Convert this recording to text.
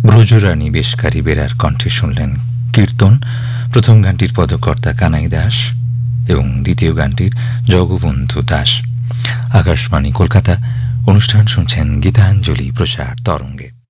ব্রজরানী বেশকারী বেরার কণ্ঠে শুনলেন কীর্তন। প্রথম গানটির পদকর্তা কানাই দাস এবং দ্বিতীয় গানটির জগবন্ধু দাস। আকাশবাণী কলকাতা। অনুষ্ঠান শুনছেন গীতাঞ্জলি প্রসার তরঙ্গে।